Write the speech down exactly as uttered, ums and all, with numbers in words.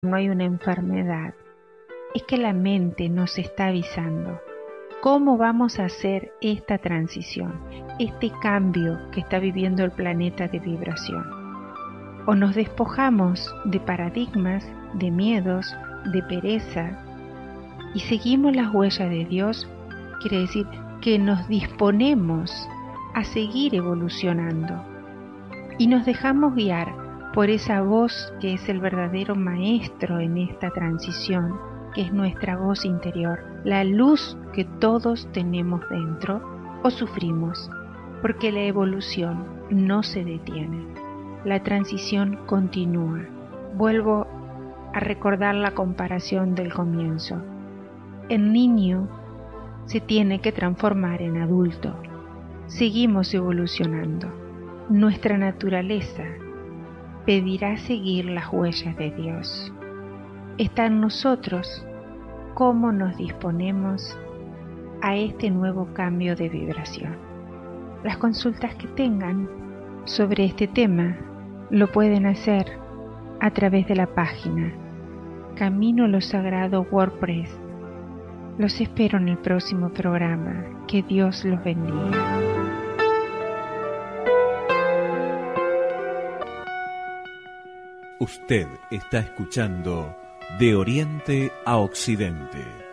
no hay una enfermedad. Es que la mente nos está avisando cómo vamos a hacer esta transición, este cambio que está viviendo el planeta de vibración. O nos despojamos de paradigmas, de miedos, de pereza y seguimos las huellas de Dios, quiere decir que nos disponemos a seguir evolucionando y nos dejamos guiar por esa voz que es el verdadero maestro en esta transición, que es nuestra voz interior, la luz que todos tenemos dentro o sufrimos, porque la evolución no se detiene, la transición continúa. Vuelvo a recordar la comparación del comienzo. El niño se tiene que transformar en adulto. Seguimos evolucionando. Nuestra naturaleza pedirá seguir las huellas de Dios. Está en nosotros cómo nos disponemos a este nuevo cambio de vibración. Las consultas que tengan sobre este tema lo pueden hacer a través de la página Camino lo Sagrado WordPress. Los espero en el próximo programa. Que Dios los bendiga. Usted está escuchando De Oriente a Occidente.